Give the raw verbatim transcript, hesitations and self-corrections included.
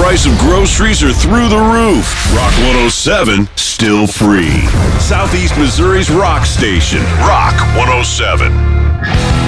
price of groceries are through the roof. Rock one oh seven, still free. Southeast Missouri's rock station, Rock one oh seven.